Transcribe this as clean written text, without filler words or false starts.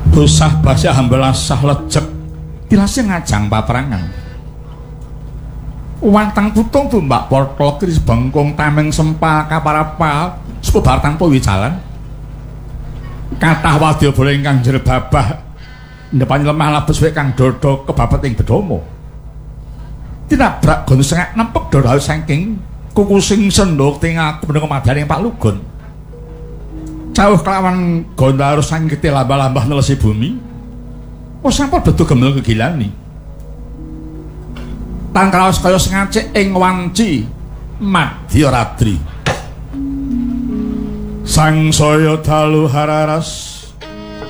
Bosah basah hambelasah lejek tilase ngajang paprangan. Wantang putung tumbak portol kris bengkong tameng sempal kaparapal sepebar tanpa wijalan. Kathah wadyabala ingkang jerebabah ndepani lemah labes wek kang dodho kebabet ing bedomo. Tinabrak gon sengak nempek dodha saking kukusing sendok tinggal kebenung madaning Pak Lugun. Cawuh kelawan gondaro sangkete lambah-lambah nelesi bumi. Oh sampun bedu gemel kegilani. Tangkraos kaya sengacik ing wanci Madya Radri. Sang saya dalu hararas